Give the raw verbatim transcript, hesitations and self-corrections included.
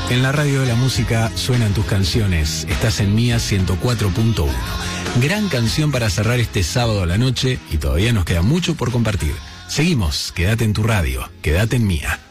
En la radio de la música suenan tus canciones. Estás en Mía ciento cuatro punto uno. Gran canción para cerrar este sábado a la noche y todavía nos queda mucho por compartir. Seguimos, quédate en tu radio, quédate en Mía.